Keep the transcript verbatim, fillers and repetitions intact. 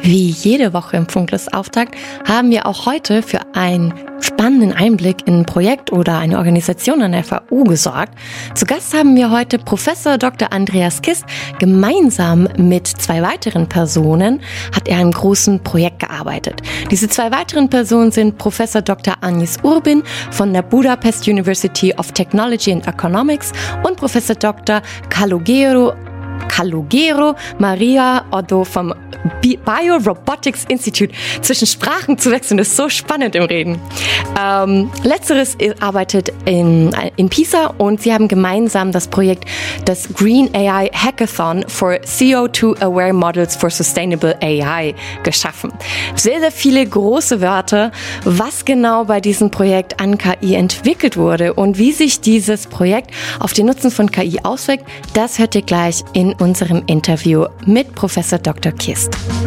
Wie jede Woche im Funklos-Auftakt haben wir auch heute für einen spannenden Einblick in ein Projekt oder eine Organisation an der F A U gesorgt. Zu Gast haben wir heute Professor Doktor Andreas Kist. Gemeinsam mit zwei weiteren Personen hat er an einem großen Projekt gearbeitet. Diese zwei weiteren Personen sind Professor Doktor Anis Urbin von der Budapest University of Technology and Economics und Professor Doktor Calogero Calogero Maria Oddo vom Biorobotics Institute. Zwischen Sprachen zu wechseln ist so spannend im Reden. Ähm, letzteres arbeitet in, in Pisa und sie haben gemeinsam das Projekt das Green A I Hackathon for C O two Aware Models for Sustainable A I geschaffen. Sehr, sehr viele große Wörter, was genau bei diesem Projekt an K I entwickelt wurde und wie sich dieses Projekt auf den Nutzen von K I auswirkt, das hört ihr gleich in unserem Interview mit Professor Doktor Kist.